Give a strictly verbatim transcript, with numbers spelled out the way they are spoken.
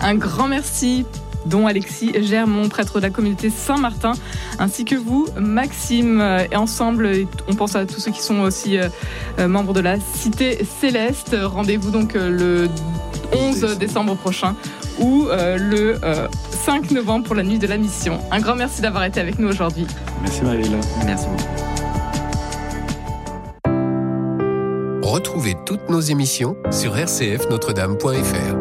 Un grand merci, dont Alexis Germont, prêtre de la communauté Saint-Martin, ainsi que vous, Maxime. Et ensemble, on pense à tous ceux qui sont aussi euh, membres de la Cité Céleste. Rendez-vous donc euh, le onze décembre prochain ou euh, le euh, cinq novembre pour la nuit de la mission. Un grand merci d'avoir été avec nous aujourd'hui. Merci Marie-Léla. Merci beaucoup. Retrouvez toutes nos émissions sur r c f notre dame point f r.